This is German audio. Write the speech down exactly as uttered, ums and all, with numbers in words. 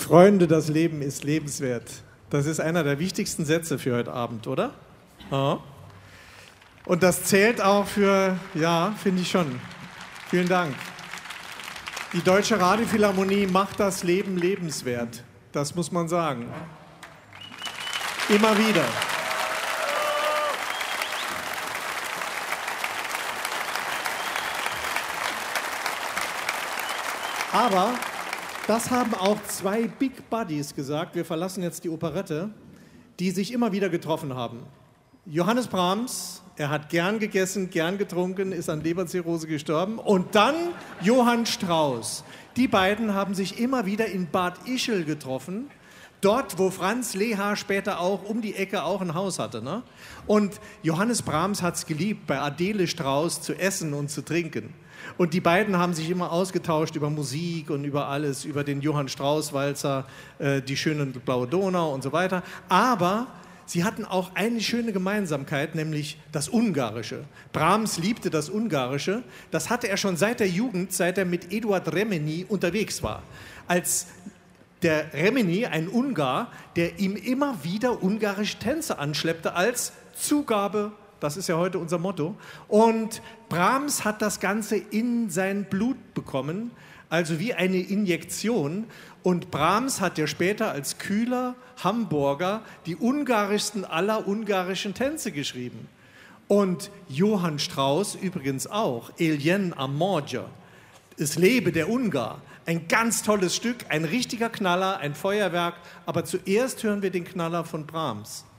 Freunde, das Leben ist lebenswert. Das ist einer der wichtigsten Sätze für heute Abend, oder? Ja. Und das zählt auch für, ja, finde ich schon. Vielen Dank. Die Deutsche Radiophilharmonie macht das Leben lebenswert. Das muss man sagen. Immer wieder. Aber das haben auch zwei Big Buddies gesagt, wir verlassen jetzt die Operette, die sich immer wieder getroffen haben. Johannes Brahms, er hat gern gegessen, gern getrunken, ist an Leberzirrhose gestorben. Und dann Johann Strauss. Die beiden haben sich immer wieder in Bad Ischl getroffen, dort, wo Franz Lehár später auch um die Ecke auch ein Haus hatte. Ne? Und Johannes Brahms hat es geliebt, bei Adele Strauss zu essen und zu trinken. Und die beiden haben sich immer ausgetauscht über Musik und über alles, über den Johann Strauss-Walzer, äh, die schöne blaue Donau und so weiter. Aber sie hatten auch eine schöne Gemeinsamkeit, nämlich das Ungarische. Brahms liebte das Ungarische. Das hatte er schon seit der Jugend, seit er mit Eduard Remeny unterwegs war. Als der Remeny, ein Ungar, der ihm immer wieder ungarische Tänze anschleppte als Zugabe. Das ist ja heute unser Motto. Und Brahms hat das Ganze in sein Blut bekommen, also wie eine Injektion. Und Brahms hat ja später als kühler Hamburger die ungarischsten aller ungarischen Tänze geschrieben. Und Johann Strauss übrigens auch, Éljen a Magyar, Es lebe der Ungar. Ein ganz tolles Stück, ein richtiger Knaller, ein Feuerwerk. Aber zuerst hören wir den Knaller von Brahms.